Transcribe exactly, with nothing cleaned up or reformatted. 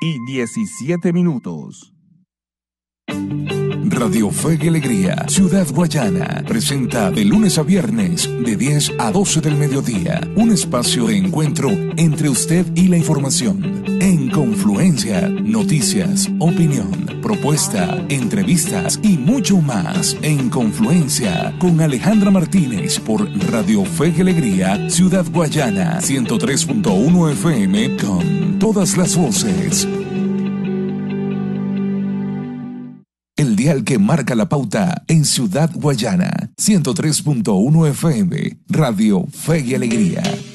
y diecisiete minutos. Radio Fe y Alegría, Ciudad Guayana, presenta de lunes a viernes de diez a doce del mediodía, un espacio de encuentro entre usted y la información. En Confluencia, noticias, opinión, propuesta, entrevistas y mucho más. En Confluencia, con Alejandra Martínez por Radio Fe y Alegría, Ciudad Guayana, ciento tres punto uno F M, con todas las voces. El dial que marca la pauta en Ciudad Guayana, ciento tres punto uno F M, Radio Fe y Alegría.